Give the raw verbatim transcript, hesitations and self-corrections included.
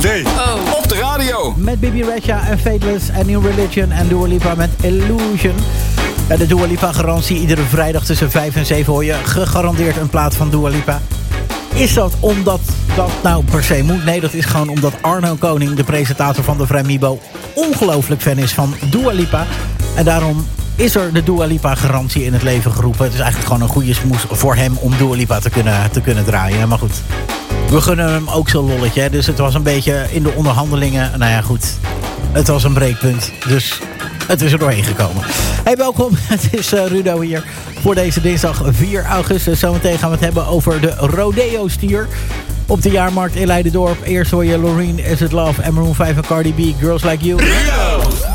Day. Oh. Op de radio. Met Bibi Rexha en Fateless en New Religion en Dua Lipa met Illusion. En de Dua Lipa garantie. Iedere vrijdag tussen vijf en zeven hoor je gegarandeerd een plaat van Dua Lipa. Is dat omdat dat nou per se moet? Nee, dat is gewoon omdat Arno Koning, de presentator van de Vrijmibo, ongelooflijk fan is van Dua Lipa. En daarom is er de Dua Lipa garantie in het leven geroepen. Het is eigenlijk gewoon een goede smoes voor hem om Dua Lipa te kunnen, te kunnen draaien. Maar goed, we gunnen hem ook zo'n lolletje. Hè? Dus het was een beetje in de onderhandelingen. Nou ja, goed. Het was een breekpunt. Dus het is er doorheen gekomen. Hey, welkom. Het is uh, Rudo hier voor deze dinsdag vier augustus. Zometeen gaan we het hebben over de rodeo-stier op de jaarmarkt in Leiderdorp. Eerst hoor je Loreen, Is It Love en Maroon vijf en Cardi B, Girls Like You. Yeah!